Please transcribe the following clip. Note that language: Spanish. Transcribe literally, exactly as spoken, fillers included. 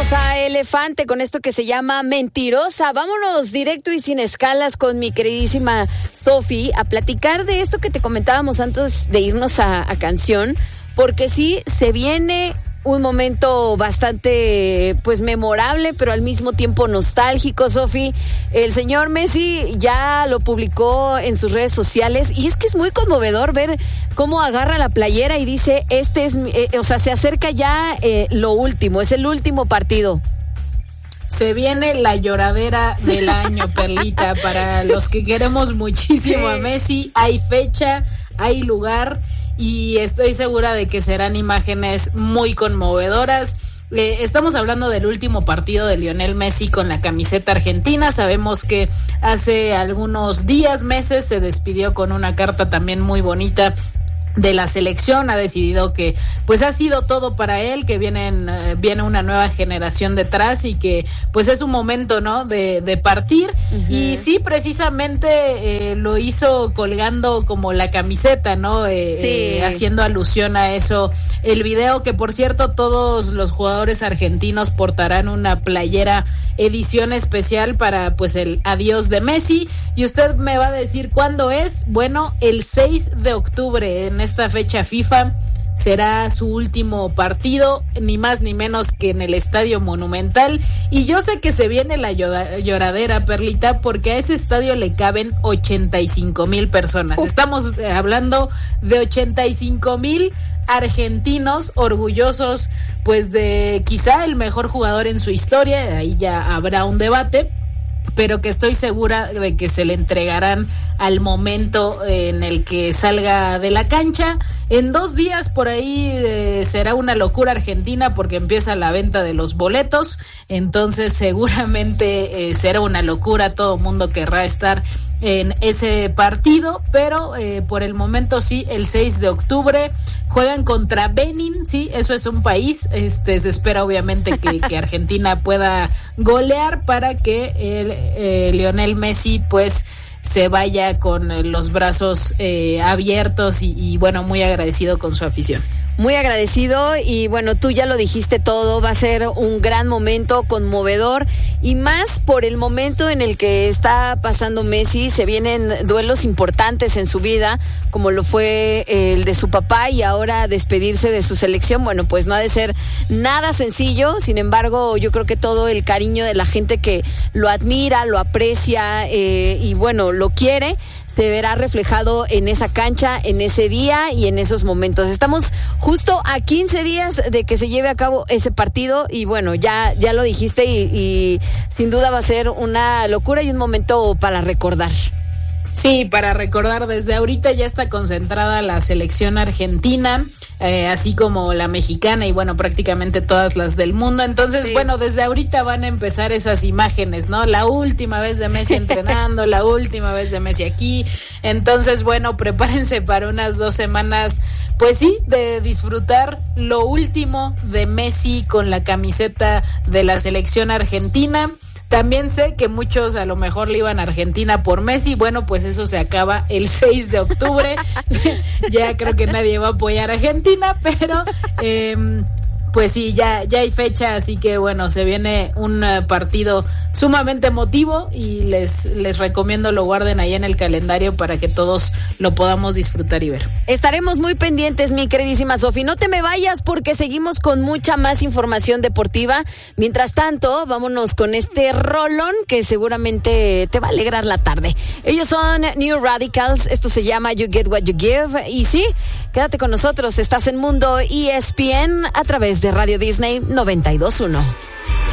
Escuchamos a Elefante con esto que se llama Mentirosa. Vámonos directo y sin escalas con mi queridísima Sofi a platicar de esto que te comentábamos antes de irnos a, a canción, porque sí, se viene un momento bastante, pues, memorable, pero al mismo tiempo nostálgico, Sofi. El señor Messi ya lo publicó en sus redes sociales y es que es muy conmovedor ver cómo agarra la playera y dice, este es, eh, o sea, se acerca ya eh, lo último, es el último partido. Se viene la lloradera del año, Perlita, para los que queremos muchísimo a Messi. Hay fecha, hay lugar y estoy segura de que serán imágenes muy conmovedoras. Eh, estamos hablando del último partido de Lionel Messi con la camiseta argentina. Sabemos que hace algunos días, meses, se despidió con una carta también muy bonita de la selección. Ha decidido que pues ha sido todo para él, que vienen eh, viene una nueva generación detrás y que pues es un momento, ¿no? de, de partir. Uh-huh. Y sí, precisamente eh, lo hizo colgando como la camiseta, ¿no? Eh, sí. eh, haciendo alusión a eso. El video, que por cierto todos los jugadores argentinos portarán una playera edición especial para pues el adiós de Messi. Y usted me va a decir ¿cuándo es? Bueno, el seis de octubre, en esta fecha FIFA, será su último partido, ni más ni menos que en el Estadio Monumental. Y yo sé que se viene la lloradera, Perlita, porque a ese estadio le caben ochenta y cinco mil personas. Uf. Estamos hablando de ochenta y cinco mil argentinos orgullosos pues de quizá el mejor jugador en su historia. Ahí ya habrá un debate, pero que estoy segura de que se le entregarán al momento en el que salga de la cancha. En dos días por ahí eh, será una locura Argentina porque empieza la venta de los boletos, entonces seguramente eh, será una locura, todo mundo querrá estar en ese partido, pero eh, por el momento sí, el seis de octubre juegan contra Benin, sí, eso es un país, este se espera obviamente que, que Argentina pueda golear para que el, eh, Lionel Messi pues se vaya con los brazos eh, abiertos y, y bueno, muy agradecido con su afición. Muy agradecido y bueno, tú ya lo dijiste todo, va a ser un gran momento, conmovedor y más por el momento en el que está pasando Messi. Se vienen duelos importantes en su vida, como lo fue el de su papá y ahora despedirse de su selección. Bueno, pues no ha de ser nada sencillo, sin embargo, yo creo que todo el cariño de la gente que lo admira, lo aprecia eh, y bueno, lo quiere, se verá reflejado en esa cancha, en ese día y en esos momentos. Estamos justo a quince días de que se lleve a cabo ese partido y bueno, ya, ya lo dijiste y, y sin duda va a ser una locura y un momento para recordar. Sí, para recordar, desde ahorita ya está concentrada la selección argentina, eh, así como la mexicana y bueno, prácticamente todas las del mundo. Entonces, sí. Bueno, desde ahorita van a empezar esas imágenes, ¿no? La última vez de Messi entrenando, la última vez de Messi aquí. Entonces, bueno, prepárense para unas dos semanas, pues sí, de disfrutar lo último de Messi con la camiseta de la selección argentina. También sé que muchos a lo mejor le iban a Argentina por Messi. Bueno, pues eso se acaba el seis de octubre. Ya creo que nadie va a apoyar a Argentina, pero eh, pues sí, ya, ya hay fecha, así que bueno, se viene un uh, partido sumamente emotivo y les, les recomiendo lo guarden ahí en el calendario para que todos lo podamos disfrutar y ver. Estaremos muy pendientes, mi queridísima Sofi. No te me vayas porque seguimos con mucha más información deportiva. Mientras tanto, vámonos con este rolón que seguramente te va a alegrar la tarde. Ellos son New Radicals, esto se llama You Get What You Give. Y sí, quédate con nosotros, estás en Mundo E S P N a través de Radio Disney noventa y dos punto uno.